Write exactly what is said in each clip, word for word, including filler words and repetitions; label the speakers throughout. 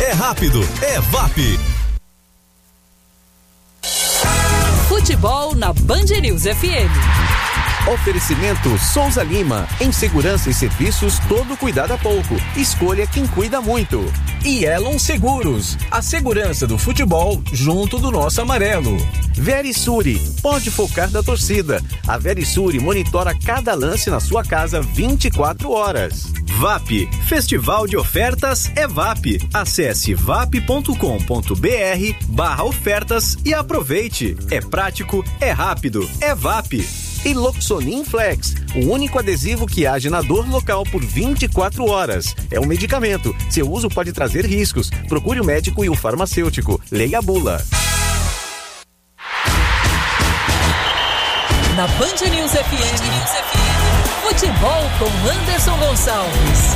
Speaker 1: é rápido, é V A P.
Speaker 2: Futebol na Band News F M.
Speaker 3: Oferecimento Souza Lima. Em segurança e serviços, todo cuidado a pouco. Escolha quem cuida muito. E Elon Seguros. A segurança do futebol junto do nosso amarelo. Verisure. Pode focar da torcida. A Verisure monitora cada lance na sua casa vinte e quatro horas. V A P. Festival de Ofertas é V A P. Acesse vap.com.br barra ofertas e aproveite. É prático, é rápido, é V A P. E Loxonin Flex, o único adesivo que age na dor local por vinte e quatro horas. É um medicamento. Seu uso pode trazer riscos. Procure o médico e o farmacêutico. Leia a bula.
Speaker 2: Na Band News F M, futebol com Anderson Gonçalves.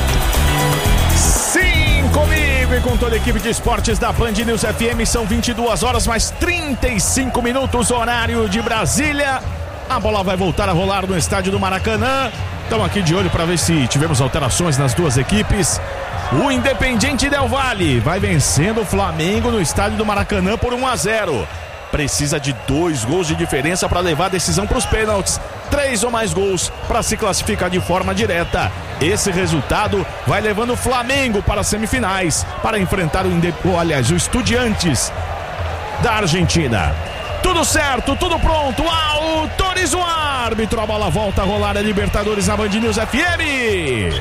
Speaker 4: Sim, comigo e com toda a equipe de esportes da Band News F M. São vinte e duas horas mais trinta e cinco minutos, horário de Brasília. A bola vai voltar a rolar no estádio do Maracanã. Estamos aqui de olho para ver se tivemos alterações nas duas equipes. O Independiente Del Valle vai vencendo o Flamengo no estádio do Maracanã por um a zero. Precisa de dois gols de diferença para levar a decisão para os pênaltis. Três ou mais gols para se classificar de forma direta. Esse resultado vai levando o Flamengo para as semifinais para enfrentar o, Inde... oh, aliás, o Estudiantes da Argentina. Tudo certo, tudo pronto. Autoriza o árbitro. A bola volta a rolar. É Libertadores na Band News F M.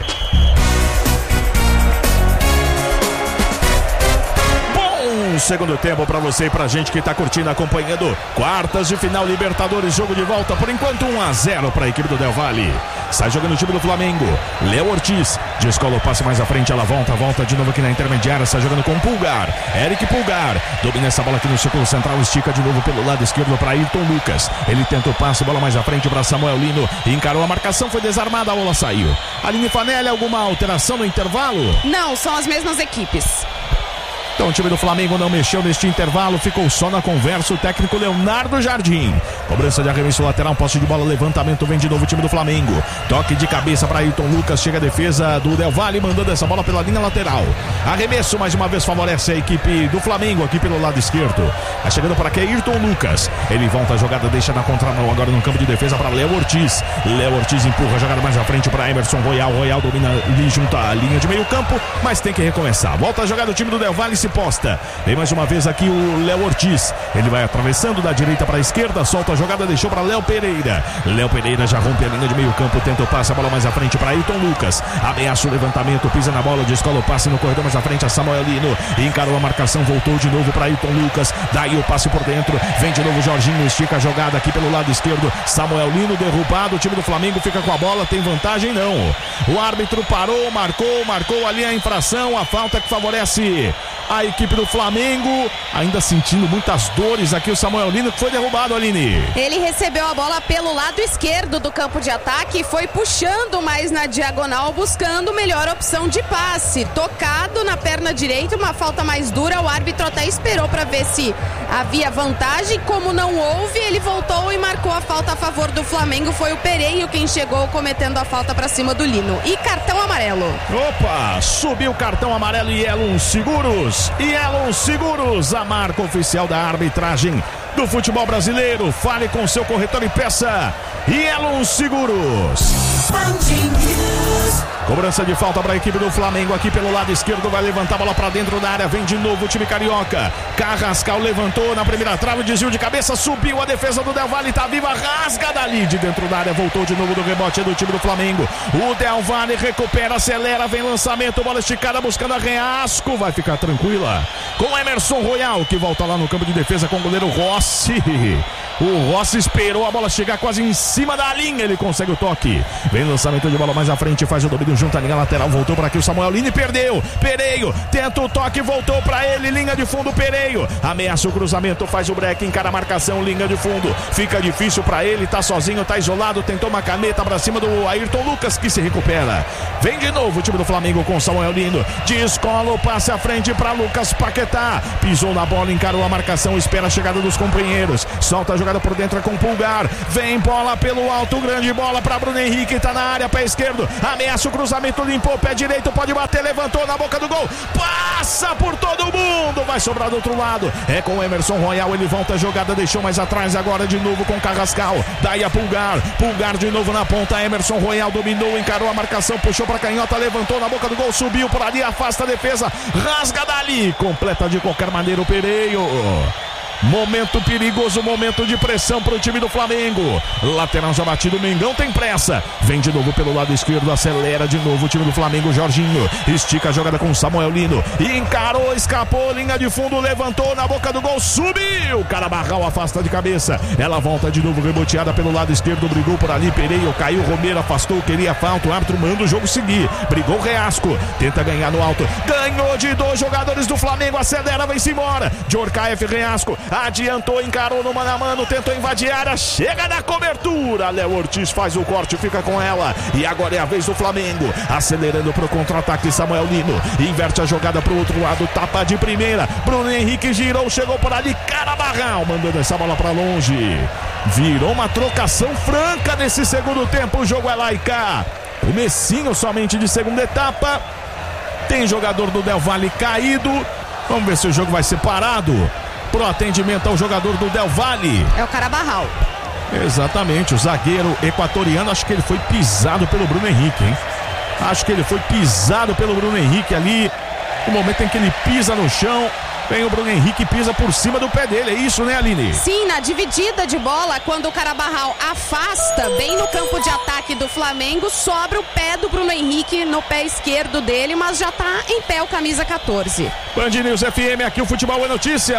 Speaker 4: Bom segundo tempo pra você e pra gente que tá curtindo, acompanhando quartas de final Libertadores, jogo de volta. Por enquanto um a zero pra equipe do Del Valle. Sai jogando o time do Flamengo. Léo Ortiz descola o passe mais à frente, ela volta, volta de novo aqui na intermediária. Sai jogando com Pulgar. Eric Pulgar domina essa bola aqui no círculo central, estica de novo pelo lado esquerdo para Ayrton Lucas. Ele tenta o passe, bola mais à frente para Samuel Lino. Encarou a marcação, foi desarmada, a bola saiu. Aline Fanelli, alguma alteração no intervalo?
Speaker 5: Não, são as mesmas equipes.
Speaker 4: Então o time do Flamengo não mexeu neste intervalo, ficou só na conversa o técnico Leonardo Jardim. Cobrança de arremesso lateral, posse de bola, levantamento, vem de novo o time do Flamengo. Toque de cabeça para Ayrton Lucas, chega a defesa do Del Valle, mandando essa bola pela linha lateral. Arremesso mais uma vez favorece a equipe do Flamengo aqui pelo lado esquerdo. Tá chegando por aqui Ayrton Lucas. Ele volta a jogada, deixa na contramão agora no campo de defesa para Léo Ortiz. Léo Ortiz empurra a jogada mais à frente para Emerson Royal. Royal domina ali junto à linha de meio campo, mas tem que recomeçar. Volta a jogada o time do Del Valle, se posta. Vem mais uma vez aqui o Léo Ortiz. Ele vai atravessando da direita para a esquerda, solta a jogada, deixou para Léo Pereira. Léo Pereira já rompe a linha de meio campo, tenta o passe, a bola mais à frente para Ayrton Lucas. Ameaça o levantamento, pisa na bola, descola o passe no corredor mais à frente a Samuel Lino. Encarou a marcação, voltou de novo para Ayrton Lucas. Daí o passe por dentro, vem de novo o Jorginho, estica a jogada aqui pelo lado esquerdo. Samuel Lino derrubado, o time do Flamengo fica com a bola, tem vantagem não. O árbitro parou, marcou, marcou ali a infração, a falta que favorece a equipe do Flamengo, ainda sentindo muitas dores aqui o Samuel Lino, que foi derrubado, Aline.
Speaker 5: Ele recebeu a bola pelo lado esquerdo do campo de ataque e foi puxando mais na diagonal, buscando melhor opção de passe. Tocado na perna direita, uma falta mais dura, o árbitro até esperou para ver se havia vantagem, como não houve, ele voltou e marcou a falta a favor do Flamengo. Foi o Pereio quem chegou cometendo a falta para cima do Lino. E cartão amarelo.
Speaker 4: Opa, subiu o cartão amarelo e Elon Seguros. E Elon Seguros, a marca oficial da arbitragem do futebol brasileiro. Fale com seu corretor e peça e Elon Seguros. Cobrança de falta para a equipe do Flamengo aqui pelo lado esquerdo, vai levantar a bola para dentro da área, vem de novo o time carioca. Carrascal levantou na primeira trave, desvio de cabeça, subiu a defesa do Del Valle, tá viva, rasga dali de dentro da área, voltou de novo do rebote do time do Flamengo. O Del Valle recupera, acelera, vem lançamento, bola esticada buscando a Reasco, vai ficar tranquila com Emerson Royal, que volta lá no campo de defesa com o goleiro Rossi. O Rossi esperou a bola chegar quase em cima da linha, ele consegue o toque. Vem lançamento de bola mais à frente, faz o domínio junto à linha lateral, voltou para aqui o Samuel Lino e perdeu. Pereio tenta o toque, voltou para ele, linha de fundo, Pereio ameaça o cruzamento, faz o break, encara a marcação, linha de fundo, fica difícil para ele, tá sozinho, tá isolado, tentou uma caneta para cima do Ayrton Lucas, que se recupera. Vem de novo o time do Flamengo com Samuel Lino, descola o passe à frente para Lucas Paquetá, pisou na bola, encarou a marcação, espera a chegada dos companheiros, solta a jogada por dentro é com o Pulgar. Vem bola pelo alto, grande bola para Bruno Henrique, tá na área, pé esquerdo. Ameaça o cruzamento, limpou, pé direito, pode bater, levantou na boca do gol. Passa por todo mundo, vai sobrar do outro lado. É com o Emerson Royal, ele volta a jogada, deixou mais atrás, agora de novo com o Carrascal. Daí a Pulgar, Pulgar de novo na ponta, Emerson Royal dominou, encarou a marcação, puxou para canhota, levantou na boca do gol, subiu por ali, afasta a defesa, rasga dali, completa de qualquer maneira o Pereio. Momento perigoso, momento de pressão para o time do Flamengo. Lateral já batido, o Mengão tem pressa. Vem de novo pelo lado esquerdo, acelera de novo o time do Flamengo. Jorginho estica a jogada com o Samuel Lino. Encarou, escapou, linha de fundo, levantou na boca do gol, subiu. Carabarral afasta de cabeça. Ela volta de novo, reboteada pelo lado esquerdo, brigou por ali. Pereio caiu, Romero afastou, queria falta. O árbitro manda o jogo seguir. Brigou o Reasco, tenta ganhar no alto. Ganhou de dois jogadores do Flamengo, acelera, vai-se embora. Djorkaeff, Reasco. Adiantou, encarou no mano a mano, tentou invadir a área, chega na cobertura. Léo Ortiz faz o corte, fica com ela. E agora é a vez do Flamengo, acelerando pro contra-ataque. Samuel Lino inverte a jogada pro outro lado, tapa de primeira. Bruno Henrique girou, chegou por ali. Carabarral mandando essa bola pra longe. Virou uma trocação franca nesse segundo tempo. O jogo é lá e cá. Comecinho somente de segunda etapa. Tem jogador do Del Valle caído. Vamos ver se o jogo vai ser parado. Pro atendimento ao jogador do Del Valle.
Speaker 5: É o Carabarral.
Speaker 4: Exatamente, o zagueiro equatoriano. Acho que ele foi pisado pelo Bruno Henrique, hein? Acho que ele foi pisado pelo Bruno Henrique ali. No momento em que ele pisa no chão, vem o Bruno Henrique e pisa por cima do pé dele. É isso, né, Aline?
Speaker 5: Sim, na dividida de bola, quando o Carabarral afasta bem no campo de ataque do Flamengo, sobra o pé do Bruno Henrique no pé esquerdo dele, mas já tá em pé o camisa catorze.
Speaker 4: Band News F M, aqui o Futebol é Notícia.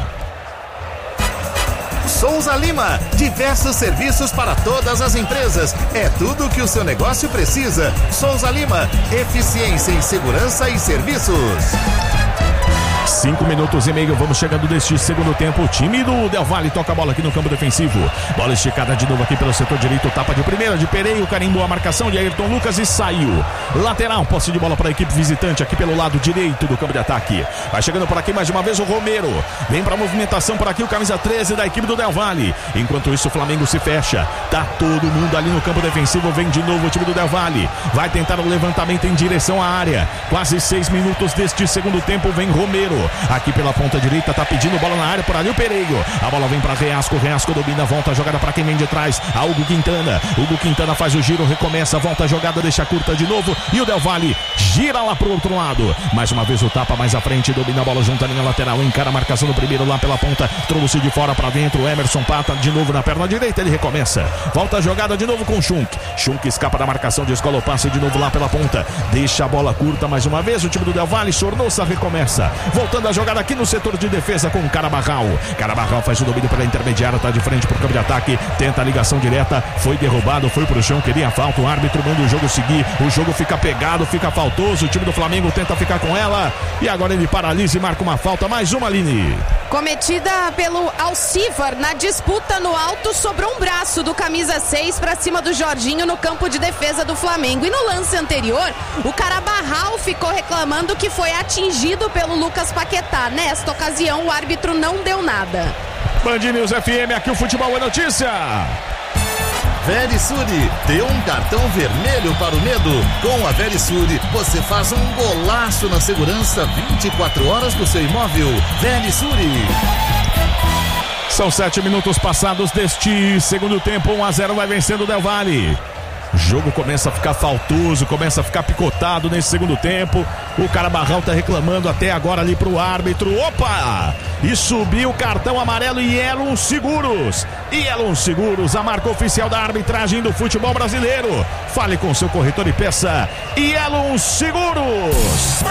Speaker 1: Souza Lima, diversos serviços para todas as empresas. É tudo o que o seu negócio precisa. Souza Lima, eficiência em segurança e serviços.
Speaker 4: Cinco minutos e meio, vamos chegando deste segundo tempo. O time do Del Valle toca a bola aqui no campo defensivo. Bola esticada de novo aqui pelo setor direito. Tapa de primeira de Pereio, carimbou a marcação de Ayrton Lucas e saiu. Lateral, posse de bola para a equipe visitante aqui pelo lado direito do campo de ataque. Vai chegando por aqui mais uma vez o Romero. Vem para a movimentação por aqui o camisa treze da equipe do Del Valle. Enquanto isso o Flamengo se fecha. Tá todo mundo ali no campo defensivo. Vem de novo o time do Del Valle. Vai tentar o levantamento em direção à área. Quase seis minutos deste segundo tempo. Vem Romero. Aqui pela ponta direita, tá pedindo bola na área por ali o Pereio. A bola vem para Reasco, Reasco domina, volta a jogada para quem vem de trás, a Hugo Quintana. Hugo Quintana faz o giro, recomeça, volta a jogada, deixa curta de novo e o Del Valle gira lá pro outro lado. Mais uma vez o tapa mais à frente, domina a bola junto à linha lateral, encara a marcação do primeiro lá pela ponta, trouxe de fora para dentro, Emerson Pata de novo na perna direita, ele recomeça. Volta a jogada de novo com o Schunk. Schunk escapa da marcação, descola o passe de novo lá pela ponta, deixa a bola curta mais uma vez, o time do Del Valle, Sornosa recomeça. Voltando a jogada aqui no setor de defesa com o Carabarral. Carabarral faz o domínio pela intermediária, tá de frente pro campo de ataque, tenta a ligação direta, foi derrubado, foi pro chão, queria falta, o árbitro manda o jogo seguir, o jogo fica pegado, fica faltoso, o time do Flamengo tenta ficar com ela e agora ele paralisa e marca uma falta, mais uma, Aline.
Speaker 5: Cometida pelo Alcivar na disputa no alto, sobrou um braço do camisa seis pra cima do Jorginho no campo de defesa do Flamengo. E no lance anterior, o Carabarral ficou reclamando que foi atingido pelo Lucas Paquetá. Nesta ocasião, o árbitro não deu nada.
Speaker 4: Band News F M, aqui o Futebol é Notícia.
Speaker 1: Verisure, deu um cartão vermelho para o medo. Com a Verisure, você faz um golaço na segurança vinte e quatro horas do seu imóvel. Verisure.
Speaker 4: São sete minutos passados deste segundo tempo, um a zero vai vencendo o Del Valle. O jogo começa a ficar faltoso, começa a ficar picotado nesse segundo tempo. O Carabarral tá reclamando até agora ali pro árbitro. Opa! E subiu o cartão amarelo e Elon Seguros. E Elon Seguros, a marca oficial da arbitragem do futebol brasileiro. Fale com seu corretor e peça E Elon Seguros.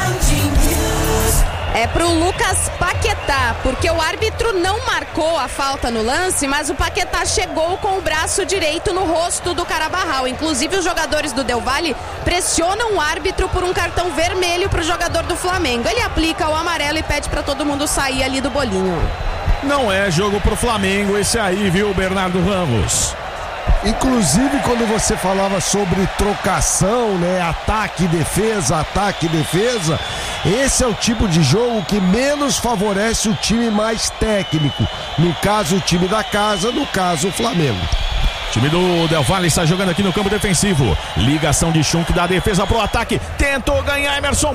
Speaker 5: É pro Lucas Paquetá, porque o árbitro não marcou a falta no lance, mas o Paquetá chegou com o braço direito no rosto do Carabarral. Inclusive os jogadores do Del Valle pressionam o árbitro por um cartão vermelho pro jogador do Flamengo. Ele aplica o amarelo e pede pra todo mundo sair ali do bolinho.
Speaker 4: Não é jogo pro Flamengo esse aí, viu, Bernardo Ramos?
Speaker 6: Inclusive quando você falava sobre trocação, né, ataque e defesa, ataque e defesa, Esse é o tipo de jogo que menos favorece o time mais técnico. No caso, o time da casa, no caso, o Flamengo.
Speaker 4: Time do Del Valle está jogando aqui no campo defensivo. Ligação de Schunk da defesa pro ataque. Tentou ganhar Emerson